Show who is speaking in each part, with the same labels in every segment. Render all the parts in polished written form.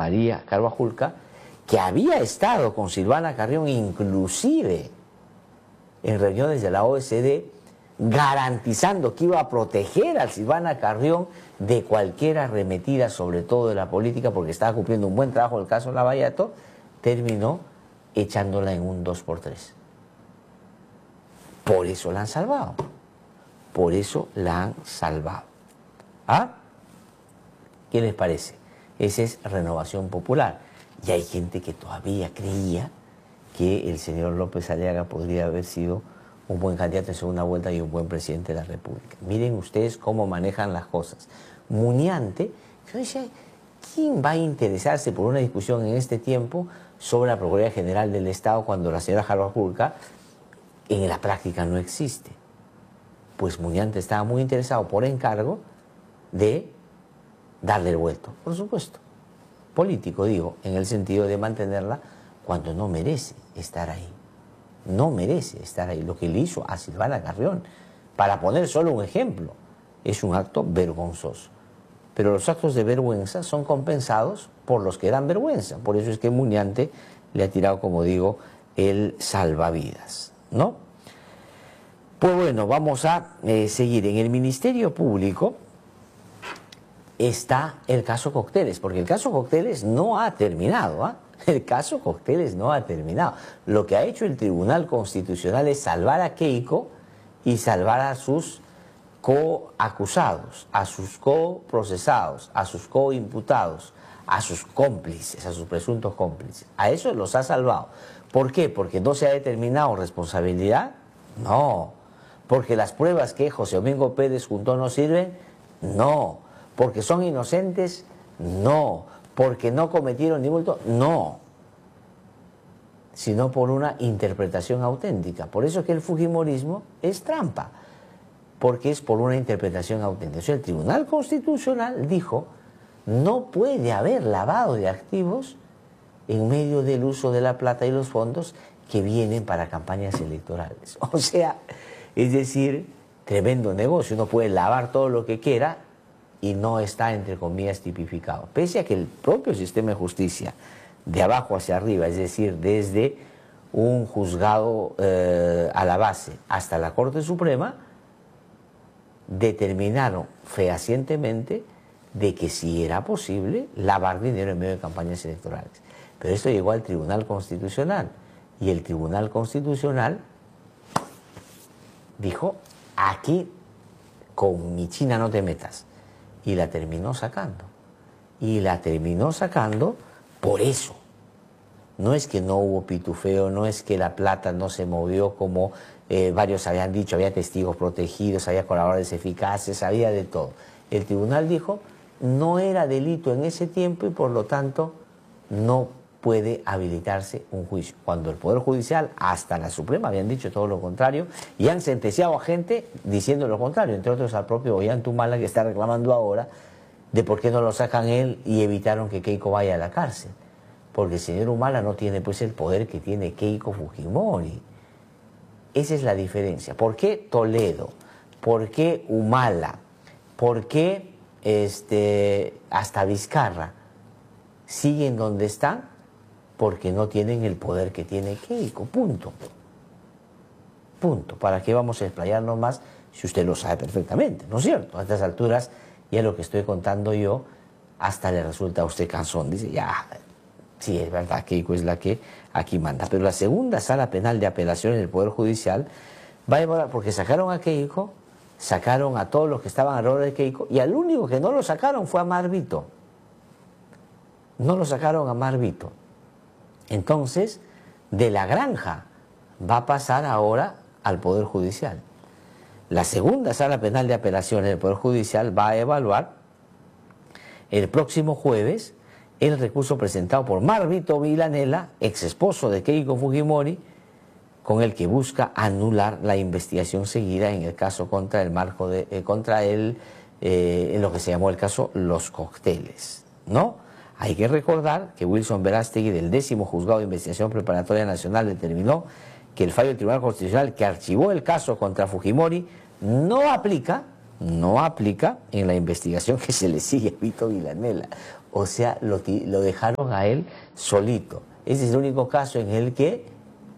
Speaker 1: María Carvajulca, que había estado con Silvana Carrión inclusive en reuniones de la OSD, garantizando que iba a proteger a Silvana Carrión de cualquier arremetida, sobre todo de la política, porque estaba cumpliendo un buen trabajo el caso Lavallato, terminó echándola en un 2x3. Por eso la han salvado. Por eso la han salvado. ¿Ah? ¿Qué les parece? Esa es Renovación Popular. Y hay gente que todavía creía que el señor López Aliaga podría haber sido un buen candidato en segunda vuelta y un buen presidente de la República. Miren ustedes cómo manejan las cosas. Muñante, yo decía, ¿quién va a interesarse por una discusión en este tiempo sobre la Procuraduría General del Estado cuando la señora Carvajulca en la práctica no existe? Pues Muñante estaba muy interesado por encargo de darle el vuelto, por supuesto. Político, digo, en el sentido de mantenerla cuando no merece estar ahí. No merece estar ahí. Lo que le hizo a Silvana Carrión, para poner solo un ejemplo, es un acto vergonzoso. Pero los actos de vergüenza son compensados por los que dan vergüenza. Por eso es que Muñante le ha tirado, como digo, el salvavidas, ¿no? Pues bueno, vamos a seguir. En el Ministerio Público está el caso Cocteles, porque el caso Cocteles no ha terminado, ¿ah? El caso Cocteles no ha terminado. Lo que ha hecho el Tribunal Constitucional es salvar a Keiko y salvar a sus coacusados, a sus coprocesados, a sus coimputados, a sus cómplices, a sus presuntos cómplices. A esos los ha salvado. ¿Por qué? ¿Porque no se ha determinado responsabilidad? No. ¿Porque las pruebas que José Domingo Pérez juntó no sirven? No. ¿Porque son inocentes? No. ¿Porque no cometieron ningún delito? No. Sino por una interpretación auténtica. Por eso es que el fujimorismo es trampa. Porque es por una interpretación auténtica. O sea, el Tribunal Constitucional dijo, no puede haber lavado de activos en medio del uso de la plata y los fondos que vienen para campañas electorales. O sea, es decir, tremendo negocio. Uno puede lavar todo lo que quiera y no está, entre comillas, tipificado. Pese a que el propio sistema de justicia, de abajo hacia arriba, es decir, desde un juzgado a la base hasta la Corte Suprema, determinaron fehacientemente de que sí era posible lavar dinero en medio de campañas electorales. Pero esto llegó al Tribunal Constitucional y el Tribunal Constitucional dijo, aquí con mi China no te metas. Y la terminó sacando. Y la terminó sacando por eso. No es que no hubo pitufeo, no es que la plata no se movió como varios habían dicho, había testigos protegidos, había colaboradores eficaces, había de todo. El tribunal dijo, no era delito en ese tiempo y por lo tanto no puede habilitarse un juicio. Cuando el Poder Judicial, hasta la Suprema, habían dicho todo lo contrario y han sentenciado a gente diciendo lo contrario, entre otros al propio Ollantumala, que está reclamando ahora de por qué no lo sacan él y evitaron que Keiko vaya a la cárcel. Porque el señor Humala no tiene pues el poder que tiene Keiko Fujimori. Esa es la diferencia. ¿Por qué Toledo? ¿Por qué Humala? ¿Por qué hasta Vizcarra siguen donde están? Porque no tienen el poder que tiene Keiko. Punto. Punto. ¿Para qué vamos a explayarnos más si usted lo sabe perfectamente? ¿No es cierto? A estas alturas ya lo que estoy contando yo hasta le resulta a usted cansón. Dice, ya... Sí, es verdad, Keiko es la que aquí manda. Pero la segunda sala penal de apelación en el Poder Judicial va a evaluar, porque sacaron a Keiko, sacaron a todos los que estaban alrededor de Keiko, y al único que no lo sacaron fue a Marvito. No lo sacaron a Marvito. Entonces, de la granja va a pasar ahora al Poder Judicial. La segunda sala penal de apelación en el Poder Judicial va a evaluar el próximo jueves el recurso presentado por Marvito Villanela, ex esposo de Keiko Fujimori, con el que busca anular la investigación seguida en el caso contra el marco de en lo que se llamó el caso Los Cocteles, ¿no? Hay que recordar que Wilson Verástegui del 10º Juzgado de Investigación Preparatoria Nacional determinó que el fallo del Tribunal Constitucional que archivó el caso contra Fujimori no aplica en la investigación que se le sigue a Vito Villanela. O sea, lo dejaron a él solito. Ese es el único caso en el que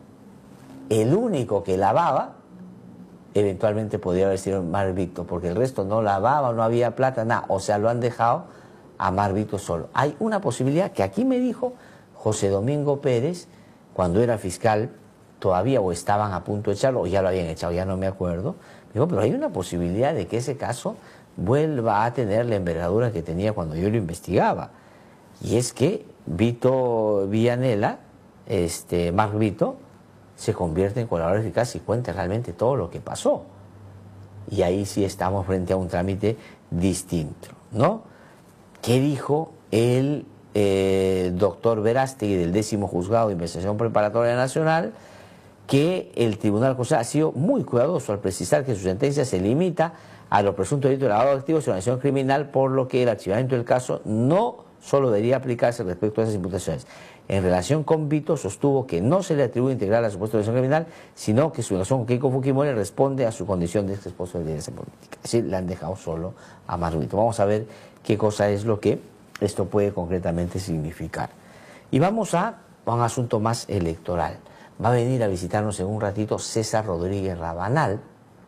Speaker 1: el único que lavaba eventualmente podría haber sido Marc Víctor, porque el resto no lavaba, no había plata, nada. O sea, lo han dejado a Marc Víctor solo. Hay una posibilidad que aquí me dijo José Domingo Pérez, cuando era fiscal, todavía o estaban a punto de echarlo, o ya lo habían echado, ya no me acuerdo. Digo, pero hay una posibilidad de que ese caso vuelva a tener la envergadura que tenía cuando yo lo investigaba. Y es que Vito Villanela, Marc Vito, se convierte en colaborador eficaz y cuenta realmente todo lo que pasó. Y ahí sí estamos frente a un trámite distinto, ¿no? ¿Qué dijo el doctor Verástegui del 10º Juzgado de Investigación Preparatoria Nacional? Que el Tribunal Constitucional ha sido muy cuidadoso al precisar que su sentencia se limita a los presuntos delitos de lavado de activos y organización criminal, por lo que el archivamiento del caso no solo debería aplicarse respecto a esas imputaciones. En relación con Vito, sostuvo que no se le atribuye integrar la supuesta organización criminal, sino que su relación con Keiko Fujimori responde a su condición de ex esposo de violencia política. Es decir, le han dejado solo a Marc Vito. Vamos a ver qué cosa es lo que esto puede concretamente significar. Y vamos a un asunto más electoral. Va a venir a visitarnos en un ratito César Rodríguez Rabanal,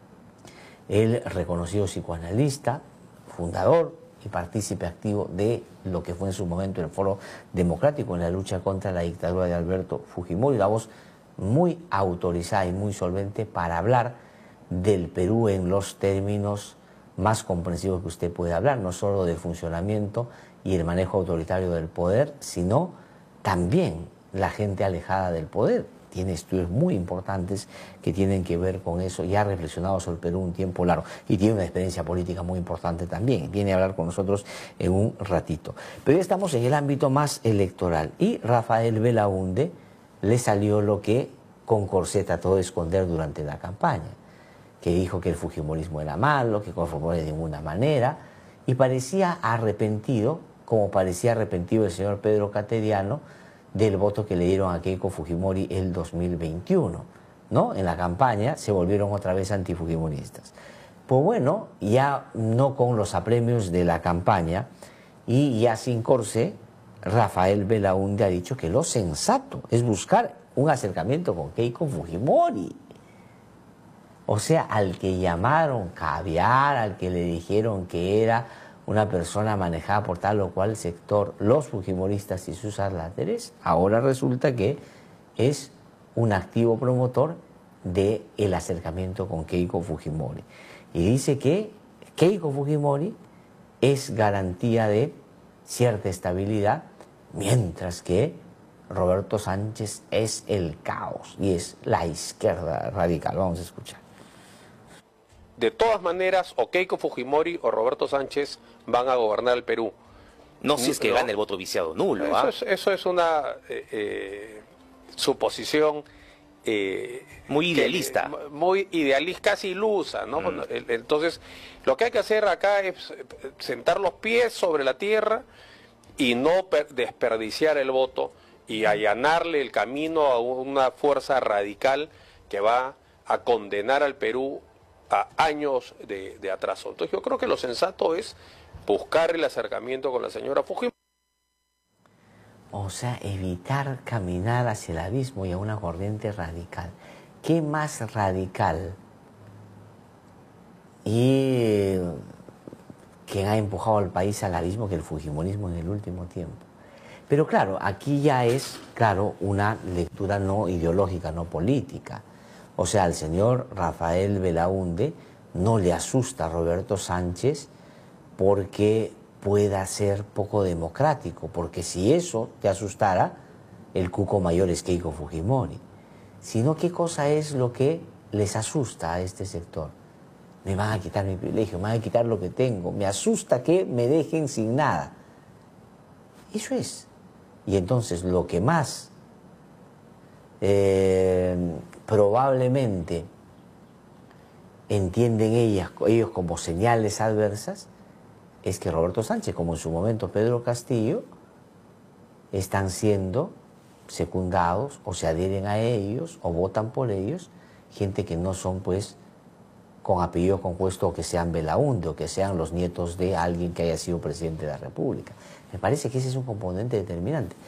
Speaker 1: el reconocido psicoanalista, fundador y partícipe activo de lo que fue en su momento el Foro Democrático en la lucha contra la dictadura de Alberto Fujimori, la voz muy autorizada y muy solvente para hablar del Perú en los términos más comprensivos que usted puede hablar, no solo del funcionamiento y el manejo autoritario del poder, sino también la gente alejada del poder. Tiene estudios muy importantes que tienen que ver con eso y ha reflexionado sobre el Perú un tiempo largo y tiene una experiencia política muy importante también. Viene a hablar con nosotros en un ratito. Pero ya estamos en el ámbito más electoral y Rafael Belaúnde le salió lo que con Corsé trató de esconder durante la campaña, que dijo que el fujimorismo era malo, que conformó de ninguna manera, y parecía arrepentido, como parecía arrepentido el señor Pedro Cateriano, del voto que le dieron a Keiko Fujimori el 2021, ¿no? En la campaña se volvieron otra vez antifujimoristas. Pues bueno, ya no con los apremios de la campaña y ya sin Corsé, Rafael Belaúnde ha dicho que lo sensato es buscar un acercamiento con Keiko Fujimori. O sea, al que llamaron caviar, al que le dijeron que era una persona manejada por tal o cual sector, los fujimoristas y sus adláteres, ahora resulta que es un activo promotor del acercamiento con Keiko Fujimori. Y dice que Keiko Fujimori es garantía de cierta estabilidad, mientras que Roberto Sánchez es el caos y es la izquierda radical. Vamos a escuchar.
Speaker 2: De todas maneras, o Keiko Fujimori o Roberto Sánchez van a gobernar el Perú.
Speaker 3: No si es que gane el voto viciado nulo.
Speaker 2: Eso es una suposición
Speaker 3: muy idealista.
Speaker 2: Muy idealista, casi ilusa, ¿no? Entonces, lo que hay que hacer acá es sentar los pies sobre la tierra y no desperdiciar el voto y allanarle el camino a una fuerza radical que va a condenar al Perú a años de atraso. Entonces yo creo que lo sensato es buscar el acercamiento con la señora Fujimori.
Speaker 1: O sea, evitar caminar hacia el abismo y a una corriente radical. ¿Qué más radical? Y quien ha empujado al país al abismo que el fujimorismo en el último tiempo. Pero claro, aquí ya es, claro, una lectura no ideológica, no política. O sea, al señor Rafael Belaúnde no le asusta a Roberto Sánchez porque pueda ser poco democrático, porque si eso te asustara, el cuco mayor es Keiko Fujimori. Sino qué cosa es lo que les asusta a este sector. Me van a quitar mi privilegio, me van a quitar lo que tengo, me asusta que me dejen sin nada. Eso es. Y entonces lo que más probablemente entienden ellos como señales adversas es que Roberto Sánchez, como en su momento Pedro Castillo, están siendo secundados o se adhieren a ellos o votan por ellos gente que no son pues con apellido compuesto o que sean Belaúnde o que sean los nietos de alguien que haya sido presidente de la República. Me parece que ese es un componente determinante.